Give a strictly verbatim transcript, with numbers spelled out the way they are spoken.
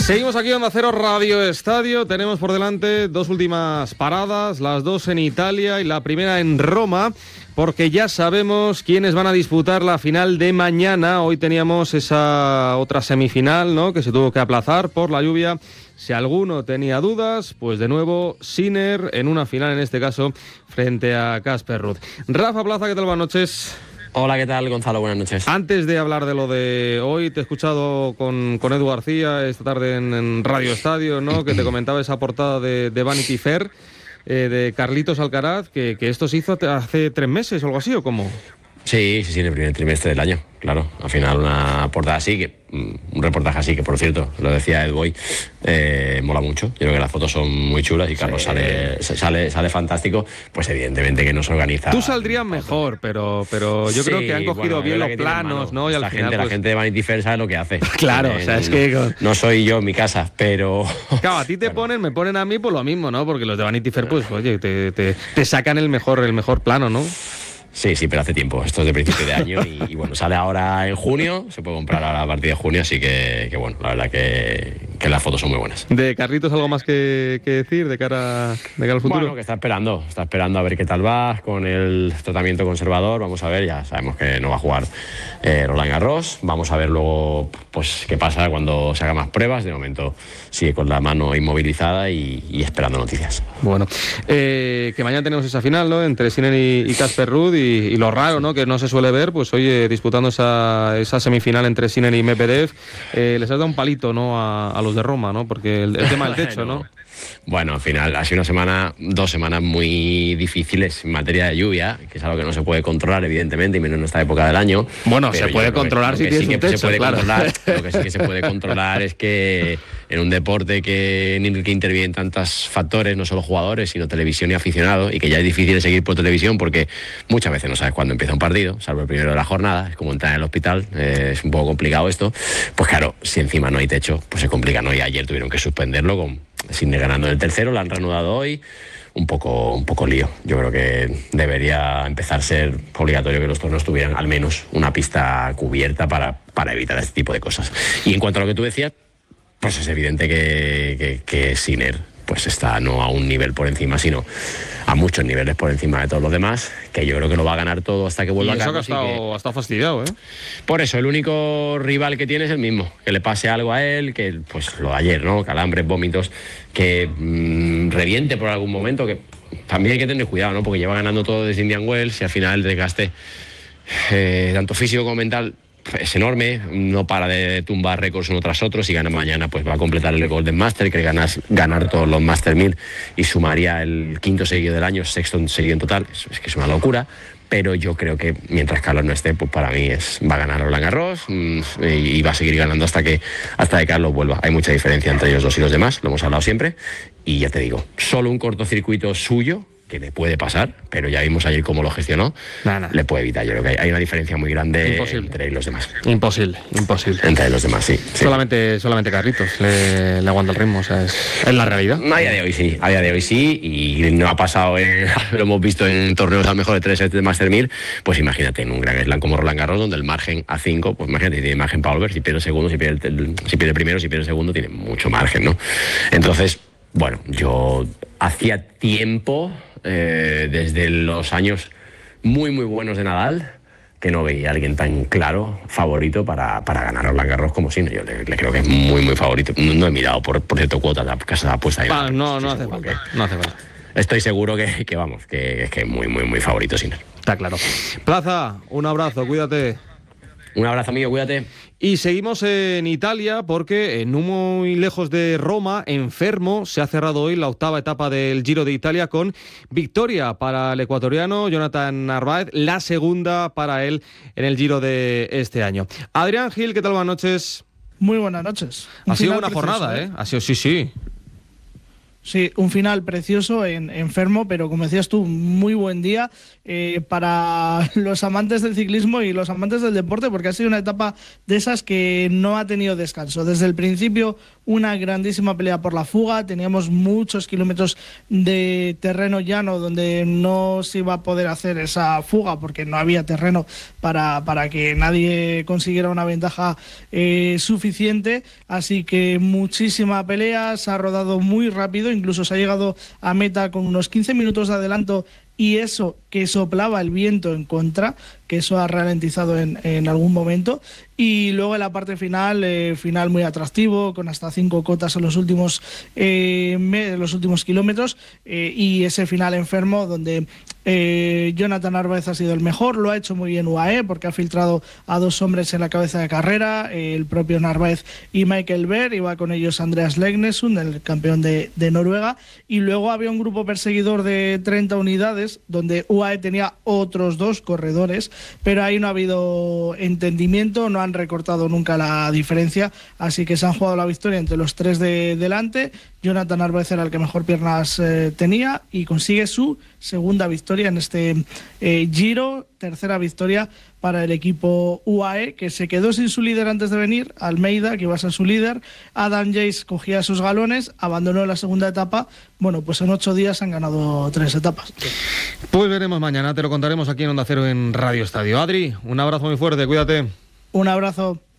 Seguimos aquí en Onda Cero Radio Estadio. Tenemos por delante dos últimas paradas, las dos en Italia y la primera en Roma, porque ya sabemos quiénes van a disputar la final de mañana. Hoy teníamos esa otra semifinal, ¿no?, que se tuvo que aplazar por la lluvia. Si alguno tenía dudas, pues de nuevo Sinner en una final, en este caso frente a Casper Ruud. Rafa Plaza, ¿qué tal? Buenas noches. Hola, ¿qué tal, Gonzalo? Buenas noches. Antes de hablar de lo de hoy, te he escuchado con, con Edu García esta tarde en, en Radio Estadio, ¿no?, que te comentaba esa portada de, de Vanity Fair, eh, de Carlitos Alcaraz, que, que esto se hizo hace tres meses o algo así, ¿o cómo? Sí, sí, sí, en el primer trimestre del año, claro. Al final una portada así, que un reportaje así, que por cierto, lo decía Ed Boy, eh, mola mucho. Yo creo que las fotos son muy chulas y Carlos sí. sale, sale sale fantástico. Pues evidentemente que no se organiza. Tú saldrías mejor, pero pero yo sí, creo que han cogido bueno, bien los planos, ¿no? Y al la final, gente, pues... la gente de Vanity Fair sabe lo que hace. Claro, eh, o sea, es que... No, no soy yo en mi casa, pero... Claro, a ti te ponen, me ponen a mí por lo mismo, ¿no? Porque los de Vanity Fair, pues, oye, te, te, te sacan el mejor, el mejor plano, ¿no? Sí, sí, pero hace tiempo. Esto es de principio de año y, y bueno, sale ahora en junio, se puede comprar ahora a partir de junio, así que, que bueno, la verdad que, que las fotos son muy buenas. ¿De Carlitos algo más que, que decir de cara, de cara al futuro? Bueno, que está esperando, está esperando a ver qué tal va con el tratamiento conservador. Vamos a ver, ya sabemos que no va a jugar eh, Roland Garros. Vamos a ver luego pues qué pasa cuando se hagan más pruebas. De momento sigue con la mano inmovilizada y, y esperando noticias. Bueno, eh, que mañana tenemos esa final, ¿no?, entre Sinner y Casper Ruud y, y lo raro, ¿no?, que no se suele ver, pues oye, disputando esa, esa semifinal entre Sinner y Medvedev, eh, les has dado un palito, ¿no?, a, a los de Roma, ¿no?, porque el, el tema del techo, ¿no? Bueno, al final ha sido una semana, dos semanas muy difíciles en materia de lluvia, que es algo que no se puede controlar, evidentemente, y menos en esta época del año. Bueno, se puede controlar si tienes un techo, claro. Lo que sí que se puede controlar es que en un deporte que, en el que intervienen tantos factores, no solo jugadores, sino televisión y aficionados, y que ya es difícil seguir por televisión porque muchas veces no sabes cuándo empieza un partido, salvo el primero de la jornada, es como entrar en el hospital, eh, es un poco complicado esto. Pues claro, si encima no hay techo, pues se complica, ¿no? Y ayer tuvieron que suspenderlo con Sinner ganando el tercero, lo han reanudado hoy, un poco, un poco lío. Yo creo que debería empezar a ser obligatorio que los torneos tuvieran al menos una pista cubierta para, para evitar este tipo de cosas. Y en cuanto a lo que tú decías, pues es evidente que, que, que Sinner pues está no a un nivel por encima, sino a muchos niveles por encima de todos los demás, que yo creo que lo va a ganar todo hasta que vuelva a Carlos. Y eso que ha estado, que... ha estado fastidiado, ¿eh? Por eso, el único rival que tiene es el mismo, que le pase algo a él, que pues lo de ayer, ¿no?, calambres, vómitos, que mmm, reviente por algún momento, que también hay que tener cuidado, ¿no?, porque lleva ganando todo desde Indian Wells y al final el desgaste, eh, tanto físico como mental, es enorme, no para de tumbar récords uno tras otro. Si gana mañana, pues va a completar el Golden Master, que ganar, ganar todos los Master mil y sumaría el quinto seguido del año, sexto seguido en total. Es, es que es una locura. Pero yo creo que mientras Carlos no esté, pues para mí es va a ganar Roland Garros mmm, y, y va a seguir ganando hasta que hasta que Carlos vuelva. Hay mucha diferencia entre ellos dos y los demás, lo hemos hablado siempre. Y ya te digo, solo un cortocircuito suyo, que le puede pasar, pero ya vimos ayer cómo lo gestionó, nah, nah. le puede evitar. Yo creo que hay, hay una diferencia muy grande imposible. Entre los demás. Imposible, imposible. Entre los demás, sí. sí. Solamente, solamente Carlitos le, le aguanta el ritmo, o sea, es, es la realidad. A día de hoy sí, a día de hoy sí, y no ha pasado, en, lo hemos visto en torneos a lo mejor de tres sets de Master mil, pues imagínate en un gran slam como Roland Garros, donde el margen a cinco, pues imagínate, tiene margen para volver, si pierde el segundo, si pierde el, si pierde el primero, si pierde el segundo, tiene mucho margen, ¿no? Entonces, bueno, yo hacía tiempo... Eh, desde los años muy muy buenos de Nadal, que no veía a alguien tan claro favorito para, para ganar Roland Garros como Sinner. Yo le, le creo que es muy muy favorito. No, no he mirado por, por cierto cuota la casa de apuesta ahí. Ah, no, no hace falta, que, no hace falta. Estoy seguro que, que vamos, que es que muy muy muy favorito Sinner. Está claro. Plaza, un abrazo, cuídate. Un abrazo amigo, cuídate. Y seguimos en Italia porque no muy lejos de Roma, en Fermo, se ha cerrado hoy la octava etapa del Giro de Italia con victoria para el ecuatoriano Jonathan Narváez, la segunda para él en el Giro de este año. Adrián Gil, ¿qué tal? Buenas noches. Muy buenas noches. Ha sido una jornada, ¿eh? Ha sido, sí, sí. Sí, un final precioso en, en Fermo, pero como decías tú, muy buen día eh, para los amantes del ciclismo y los amantes del deporte, porque ha sido una etapa de esas que no ha tenido descanso. Desde el principio, una grandísima pelea por la fuga. Teníamos muchos kilómetros de terreno llano donde no se iba a poder hacer esa fuga porque no había terreno para, para que nadie consiguiera una ventaja eh, suficiente, así que muchísima pelea, se ha rodado muy rápido, incluso se ha llegado a meta con unos quince minutos de adelanto, y eso que soplaba el viento en contra, que eso ha ralentizado en, en algún momento. Y luego en la parte final, eh, final muy atractivo, con hasta cinco cotas en los últimos, eh, me, los últimos kilómetros, eh, y ese final enfermo donde eh, Jonathan Narváez ha sido el mejor. Lo ha hecho muy bien U A E porque ha filtrado a dos hombres en la cabeza de carrera, eh, el propio Narváez y Michael Berg, y va con ellos Andreas Legnesund, el campeón de, de Noruega, y luego había un grupo perseguidor de treinta unidades donde U A E tenía otros dos corredores, pero ahí no ha habido entendimiento, no han recortado nunca la diferencia, así que se han jugado la victoria entre los tres de delante. Jonathan Narváez era el que mejor piernas eh, tenía y consigue su segunda victoria en este eh, Giro, tercera victoria para el equipo U A E, que se quedó sin su líder antes de venir, Almeida, que iba a ser su líder. Adam Yates cogía sus galones, abandonó la segunda etapa. Bueno, pues en ocho días han ganado tres etapas. Pues veremos mañana, te lo contaremos aquí en Onda Cero en Radio Estadio. Adri, un abrazo muy fuerte, cuídate. Un abrazo.